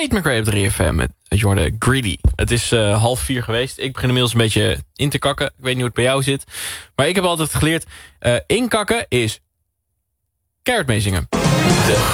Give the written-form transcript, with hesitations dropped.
Tate McRae op 3FM met Jordan Greedy. Het is 3:30 geweest. Ik begin inmiddels een beetje in te kakken. Ik weet niet hoe het bij jou zit. Maar ik heb altijd geleerd, inkakken is keihard meezingen. De